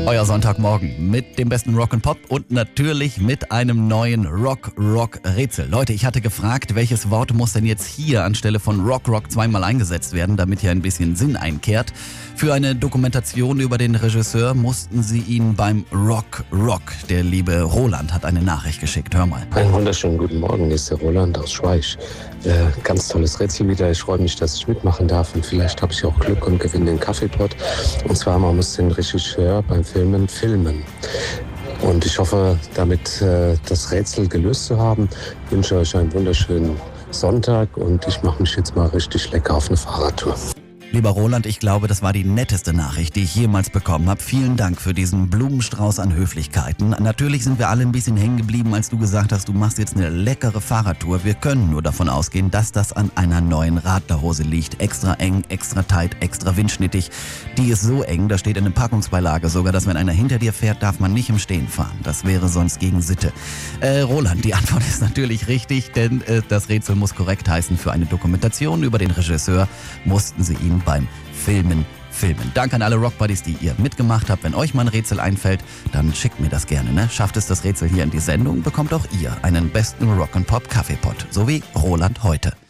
Euer Sonntagmorgen mit dem besten Rock and Pop und natürlich mit einem neuen Rock-Rätsel. Leute, ich hatte gefragt, welches Wort muss denn jetzt hier anstelle von Rock zweimal eingesetzt werden, damit hier ein bisschen Sinn einkehrt. Für eine Dokumentation über den Regisseur mussten sie ihn beim Rock. Der liebe Roland hat eine Nachricht geschickt. Hör mal. Einen wunderschönen guten Morgen, hier ist der Roland aus Schweich. Ganz tolles Rätsel wieder. Ich freue mich, dass ich mitmachen darf und vielleicht habe ich auch Glück und gewinne den Kaffeepot. Und zwar, man muss den Regisseur beim Filmen filmen. Und ich hoffe, damit das Rätsel gelöst zu haben, wünsche euch einen wunderschönen Sonntag und ich mache mich jetzt mal richtig lecker auf eine Fahrradtour. Lieber Roland, ich glaube, das war die netteste Nachricht, die ich jemals bekommen habe. Vielen Dank für diesen Blumenstrauß an Höflichkeiten. Natürlich sind wir alle ein bisschen hängen geblieben, als du gesagt hast, du machst jetzt eine leckere Fahrradtour. Wir können nur davon ausgehen, dass das an einer neuen Radlerhose liegt. Extra eng, extra tight, extra windschnittig. Die ist so eng, da steht in der Packungsbeilage sogar, dass wenn einer hinter dir fährt, darf man nicht im Stehen fahren. Das wäre sonst gegen Sitte. Roland, die Antwort ist natürlich richtig, denn das Rätsel muss korrekt heißen. Für eine Dokumentation über den Regisseur mussten sie ihn beim Filmen. Danke an alle Rockbuddies, die ihr mitgemacht habt. Wenn euch mal ein Rätsel einfällt, dann schickt mir das gerne. Ne? Schafft es das Rätsel hier in die Sendung, bekommt auch ihr einen besten Rock'n'Pop Kaffeepot. So wie Roland heute.